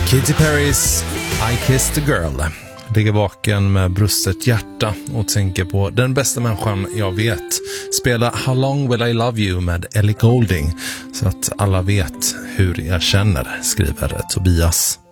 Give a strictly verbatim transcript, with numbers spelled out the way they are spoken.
Katy Perrys I Kissed a Girl. Ligger vaken med brustet hjärta och tänker på den bästa människan jag vet. Spela How Long Will I Love You med Ellie Goulding så att alla vet hur jag känner, skriver Tobias.